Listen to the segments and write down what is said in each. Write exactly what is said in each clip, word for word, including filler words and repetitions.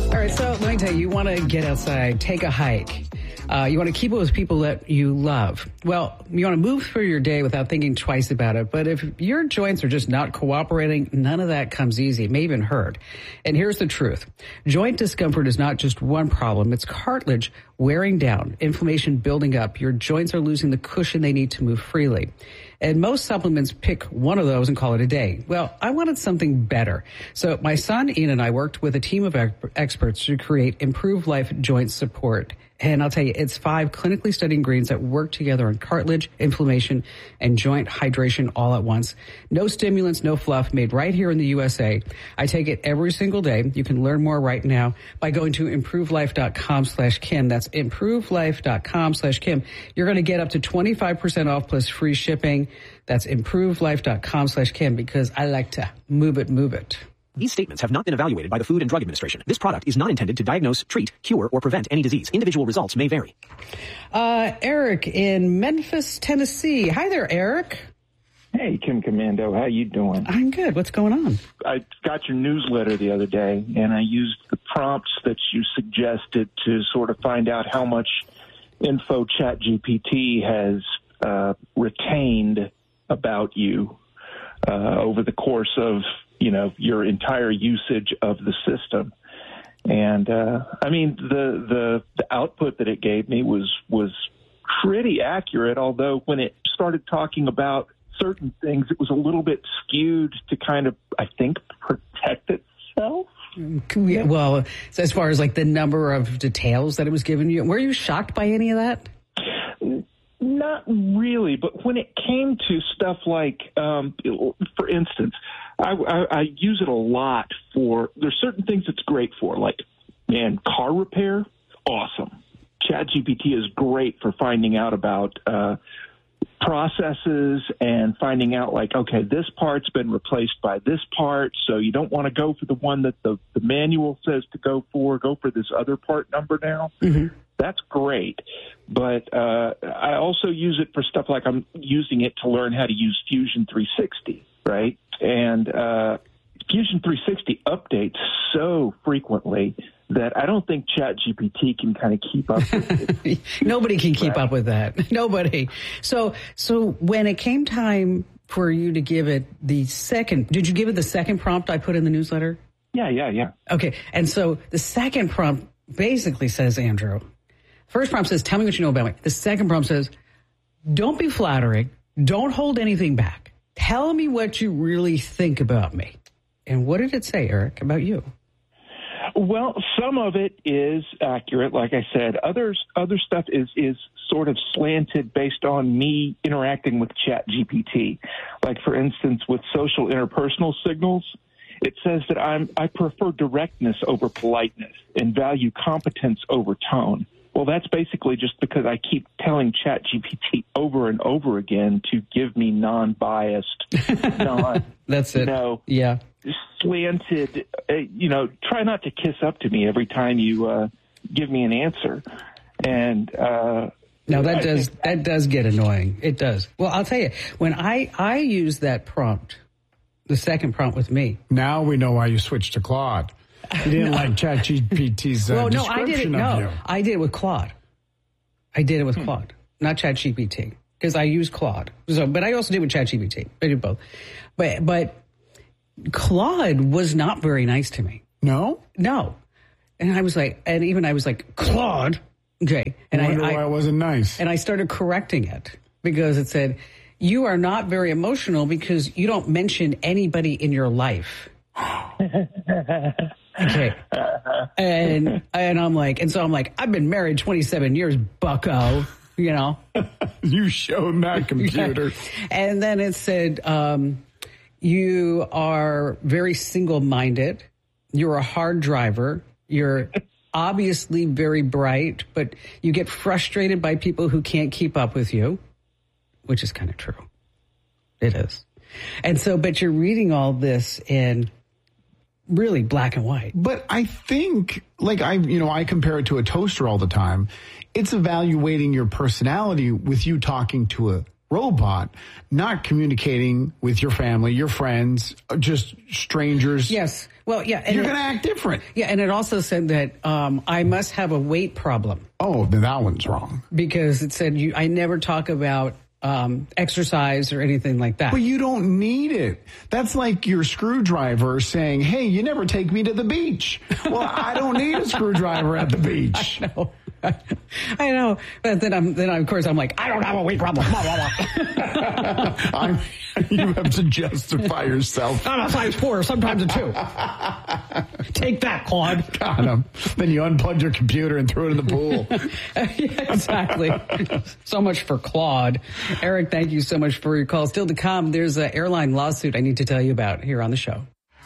All right, so let me tell you, you want to get outside, take a hike. Uh, you want to keep it with people that you love. Well, you want to move through your day without thinking twice about it. But if your joints are just not cooperating, none of that comes easy. It may even hurt. And here's the truth. Joint discomfort is not just one problem. It's cartilage wearing down, inflammation building up. Your joints are losing the cushion they need to move freely. And most supplements pick one of those and call it a day. Well, I wanted something better. So my son Ian and I worked with a team of experts to create Improved Life Joint Support. And I'll tell you, it's five clinically studied ingredients that work together on cartilage, inflammation, and joint hydration all at once. No stimulants, no fluff, made right here in the U S A. I take it every single day. You can learn more right now by going to improvelife.com slash Kim. That's improvelife.com slash Kim. You're going to get up to twenty-five percent off plus free shipping. That's improvelife.com slash Kim because I like to move it, move it. These statements have not been evaluated by the Food and Drug Administration. This product is not intended to diagnose, treat, cure, or prevent any disease. Individual results may vary. Uh, Eric in Memphis, Tennessee. Hi there, Eric. Hey, Kim Commando. How you doing? I'm good. What's going on? I got your newsletter the other day, and I used the prompts that you suggested to sort of find out how much info ChatGPT has uh, retained about you uh, over the course of you know, your entire usage of the system. And, uh, I mean, the, the, the output that it gave me was, was pretty accurate, although when it started talking about certain things, it was a little bit skewed to kind of, I think, protect itself. Yeah, well, so as far as like the number of details that it was giving you, were you shocked by any of that? Not really, but when it came to stuff like, um, for instance, I, I, I use it a lot for, there's certain things it's great for, like, man, car repair, awesome. ChatGPT is great for finding out about uh, processes and finding out, like, okay, this part's been replaced by this part, so you don't want to go for the one that the, the manual says to go for, go for this other part number now. Mm-hmm. That's great, but uh, I also use it for stuff like I'm using it to learn how to use Fusion three sixty, right? And uh, Fusion three sixty updates so frequently that I don't think ChatGPT can kind of keep up with it. Nobody can keep right. up with that. Nobody. So, so when it came time for you to give it the second, did you give it the second prompt I put in the newsletter? Yeah, yeah, yeah. Okay, and so the second prompt basically says, Andrew, first prompt says, tell me what you know about me. The second prompt says, don't be flattering. Don't hold anything back. Tell me what you really think about me. And what did it say, Eric, about you? Well, some of it is accurate, like I said. Others, other stuff is, is sort of slanted based on me interacting with ChatGPT. Like, for instance, with social interpersonal signals, it says that I'm, I prefer directness over politeness and value competence over tone. Well, that's basically just because I keep telling ChatGPT over and over again to give me non-biased, non, that's it. You know, yeah, slanted. Uh, you know, try not to kiss up to me every time you uh, give me an answer. And uh, now that I does that, that does get annoying. It does. Well, I'll tell you, when I I use that prompt, the second prompt with me. Now we know why you switched to Claude. You didn't no. like ChatGPT's uh, well, no, description I did it, of no, you. I did it with Claude. I did it with hmm. Claude, not ChatGPT, because I use Claude. So, but I also did with ChatGPT. I did both. But but Claude was not very nice to me. No? No. And I was like, and even I was like, Claude. Okay. And I wonder I, why it wasn't nice. And I started correcting it because it said, you are not very emotional because you don't mention anybody in your life. Okay. And and I'm like, and so I'm like, I've been married twenty-seven years, bucko, you know. You showed that computer. Yeah. And then it said, um, you are very single-minded. You're a hard driver. You're obviously very bright, but you get frustrated by people who can't keep up with you, which is kind of true. It is. And so, but you're reading all this in really black and white. But I think, like I, you know, I compare it to a toaster all the time. It's evaluating your personality with you talking to a robot, not communicating with your family, your friends, just strangers. Yes. Well, yeah. And You're it, going to act different. Yeah, and it also said that um, I must have a weight problem. Oh, then that one's wrong. Because it said you, I never talk about um, exercise or anything like that. But you don't need it. That's like your screwdriver saying, hey, you never take me to the beach. Well, I don't need a screwdriver at the beach. I know. I know, but then I'm then of course I'm like I don't have a weight problem. Blah, blah, blah. I'm, you have to justify yourself. I'm a size four, sometimes a two. Take that, Claude. Got him. Then you unplugged your computer and threw it in the pool. Yeah, exactly. So much for Claude. Eric, thank you so much for your call. Still to come, there's an airline lawsuit I need to tell you about here on the show.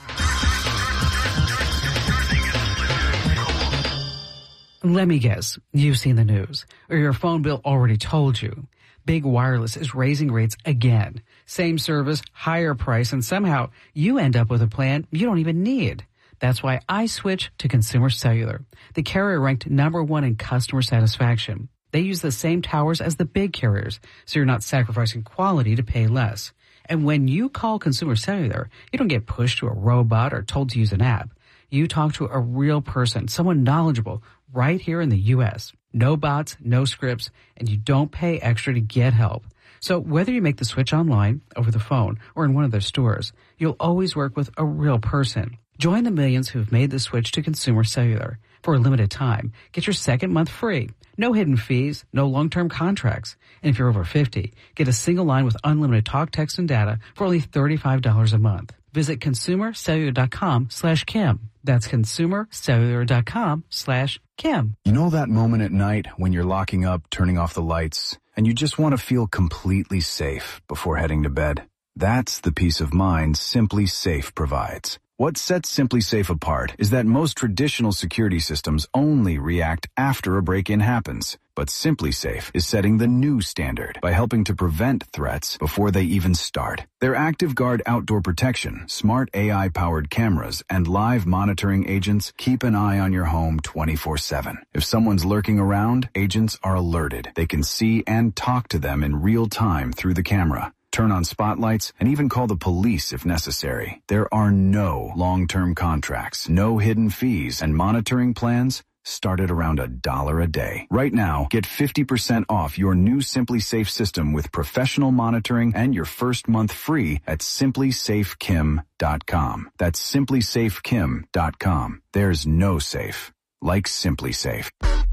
Let me guess, you've seen the news, or your phone bill already told you. Big Wireless is raising rates again. Same service, higher price, and somehow you end up with a plan you don't even need. That's why I switched to Consumer Cellular. The carrier ranked number one in customer satisfaction. They use the same towers as the big carriers, so you're not sacrificing quality to pay less. And when you call Consumer Cellular, you don't get pushed to a robot or told to use an app. You talk to a real person, someone knowledgeable, right here in the U S. No bots, no scripts, and you don't pay extra to get help. So whether you make the switch online, over the phone, or in one of their stores, you'll always work with a real person. Join the millions who've made the switch to Consumer Cellular. For a limited time, get your second month free. No hidden fees, no long-term contracts. And if you're over fifty, get a single line with unlimited talk, text, and data for only thirty-five dollars a month. Visit consumercellular.com slash Kim. That's consumercellular.com slash Kim. You know that moment at night when you're locking up, turning off the lights, and you just want to feel completely safe before heading to bed? That's the peace of mind Simply Safe provides. What sets Simply Safe apart is that most traditional security systems only react after a break-in happens. But Simply Safe is setting the new standard by helping to prevent threats before they even start. Their ActiveGuard outdoor protection, smart A I-powered cameras, and live monitoring agents keep an eye on your home twenty-four seven. If someone's lurking around, agents are alerted. They can see and talk to them in real time through the camera. Turn on spotlights, and even call the police if necessary. There are no long-term contracts, no hidden fees, and monitoring plans start at around a dollar a day. Right now, get fifty percent off your new Simply Safe system with professional monitoring and your first month free at simply safe kim dot com. That's simply safe kim dot com. There's no safe like Simply Safe.